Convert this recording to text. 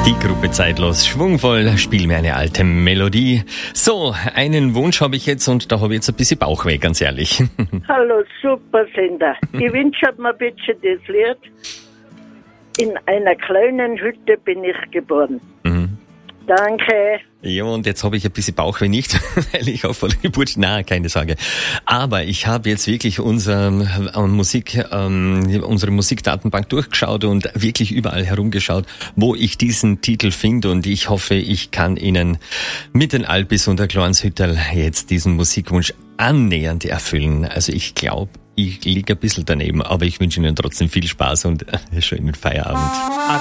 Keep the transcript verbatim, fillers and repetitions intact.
Die Gruppe Zeitlos, schwungvoll, spiel mir eine alte Melodie. So, einen Wunsch habe ich jetzt und da habe ich jetzt ein bisschen Bauchweh, ganz ehrlich. Hallo, super Sender. Ich wünsche mir bitte das Lied. In einer kleinen Hütte bin ich geboren. Mhm. Danke. Ja, und jetzt habe ich ein bisschen Bauchweh nicht, weil ich auf der Geburt, na, keine Sorge. Aber ich habe jetzt wirklich unser, ähm, Musik, ähm, unsere Musikdatenbank durchgeschaut und wirklich überall herumgeschaut, wo ich diesen Titel finde, und ich hoffe, ich kann Ihnen mit den Albis und der Kleinshütterl jetzt diesen Musikwunsch annähernd erfüllen. Also ich glaube, ich liege ein bisschen daneben, aber ich wünsche Ihnen trotzdem viel Spaß und einen schönen Feierabend.